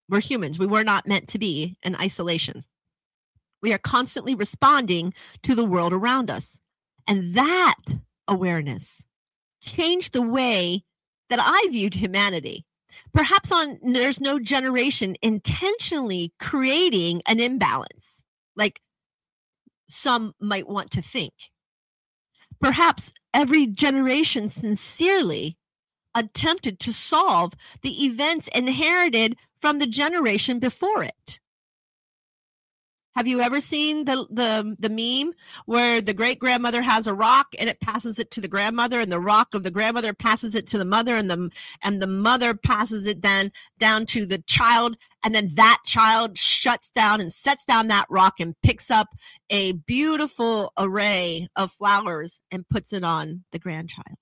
We're humans. We were not meant to be in isolation. We are constantly responding to the world around us. And that awareness changed the way that I viewed humanity. Perhaps there's no generation intentionally creating an imbalance, like some might want to think. Perhaps every generation sincerely attempted to solve the events inherited from the generation before it. Have you ever seen the meme where the great grandmother has a rock and it passes it to the grandmother, and the rock of the grandmother passes it to the mother, and the mother passes it then down to the child, and then that child shuts down and sets down that rock and picks up a beautiful array of flowers and puts it on the grandchild.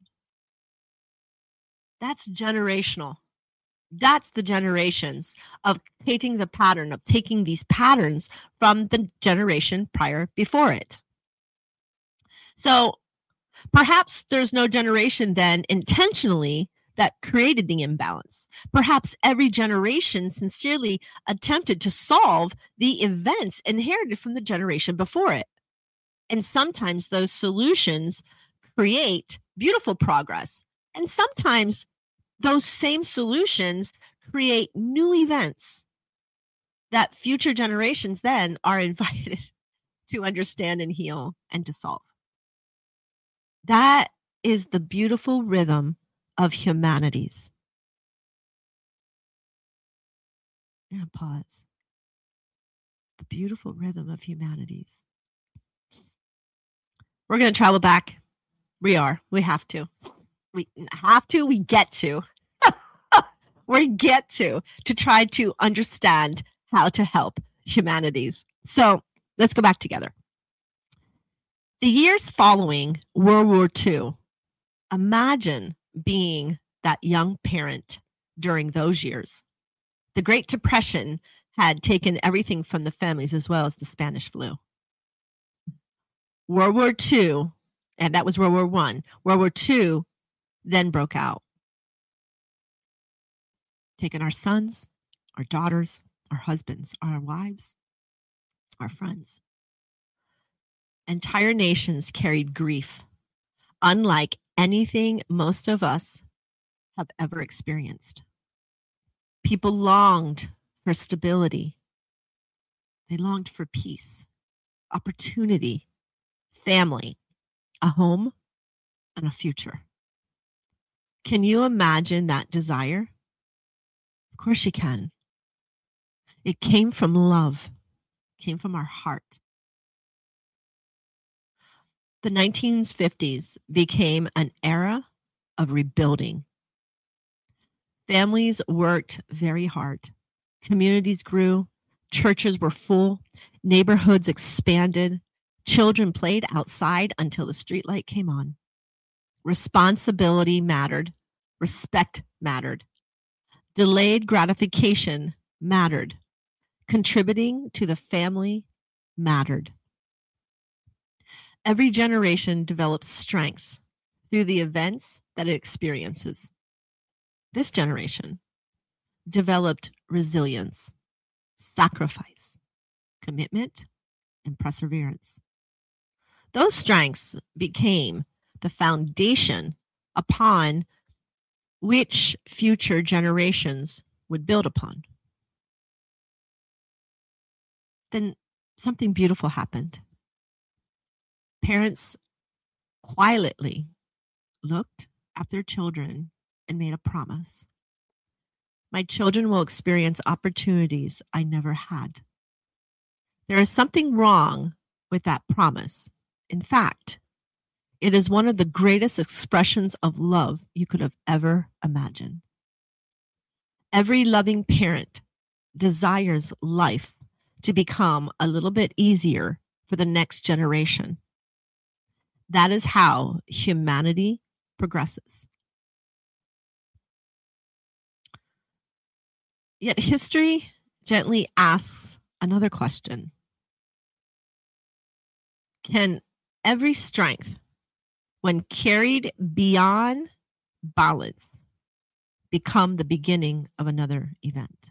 That's generational. That's the generations of taking the pattern, of taking these patterns from the generation prior before it. So perhaps there's no generation then intentionally that created the imbalance. Perhaps every generation sincerely attempted to solve the events inherited from the generation before it. And sometimes those solutions create beautiful progress. And sometimes those same solutions create new events that future generations then are invited to understand and heal and to solve. That is the beautiful rhythm of humanities. I'm going to pause. The beautiful rhythm of humanities. We're going to travel back. We have to. We get to. We get to try to understand how to help humanities. So let's go back together. The years following World War II, imagine being that young parent during those years. The Great Depression had taken everything from the families as well as the Spanish flu. World War II, and that was World War I. World War II then broke out, taking our sons, our daughters, our husbands, our wives, our friends. Entire nations carried grief, unlike anything most of us have ever experienced. People longed for stability. They longed for peace, opportunity, family, a home, and a future. Can you imagine that desire? Of course you can. It came from love, came from our heart. The 1950s became an era of rebuilding. Families worked very hard. Communities grew. Churches were full. Neighborhoods expanded. Children played outside until the streetlight came on. Responsibility mattered. Respect mattered. Delayed gratification mattered. Contributing to the family mattered. Every generation develops strengths through the events that it experiences. This generation developed resilience, sacrifice, commitment, and perseverance. Those strengths became the foundation upon which future generations would build upon. Then something beautiful happened. Parents quietly looked at their children and made a promise. My children will experience opportunities I never had. There is something wrong with that promise. In fact, it is one of the greatest expressions of love you could have ever imagined. Every loving parent desires life to become a little bit easier for the next generation. That is how humanity progresses. Yet history gently asks another question. Can every strength, when carried beyond balance, become the beginning of another event?